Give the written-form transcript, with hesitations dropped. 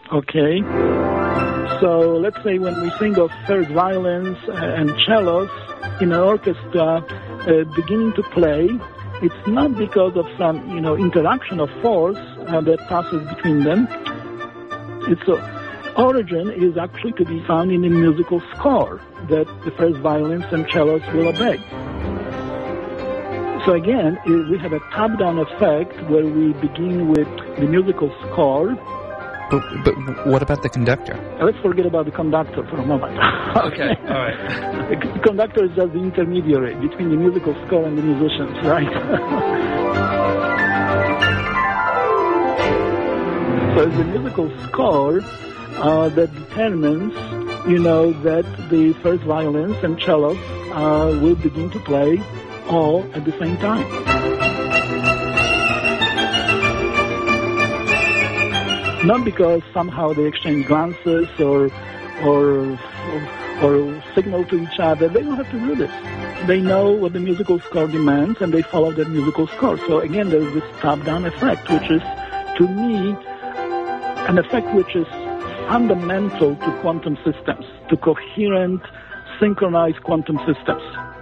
Okay. So let's say when we think of first violins and cellos in an orchestra beginning to play, it's not because of some, interaction of force that passes between them. Its origin is actually to be found in the musical score that the first violins and cellos will obey. So again, we have a top-down effect where we begin with the musical score. But what about the conductor? Let's forget about the conductor for a moment. Okay, all right. The conductor is just the intermediary between the musical score and the musicians, right? So it's the musical score that determines, that the first violins and cellos will begin to play all at the same time. Not because somehow they exchange glances or signal to each other. They don't have to do this. They know what the musical score demands, and they follow that musical score. So again, there is this top-down effect, which is, to me, an effect which is fundamental to quantum systems, to coherent, synchronized quantum systems.